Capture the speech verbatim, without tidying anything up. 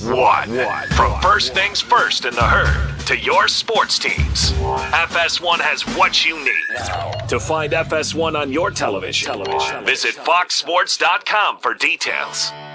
one. From first things first in the herd to your sports teams, F S one has what you need. To find F S one on your television, visit fox sports dot com for details.